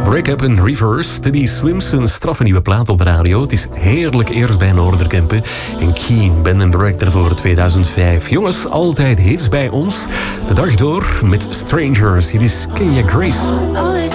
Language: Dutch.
Break Up in Reverse. Teddy Swims, een straffe nieuwe plaat op de radio. Het is heerlijk eerst bij Noorderkempen. En Keen, Band & Break voor 2005. Jongens, altijd hits bij ons. De dag door met Strangers. Hier is Kenya Grace. Always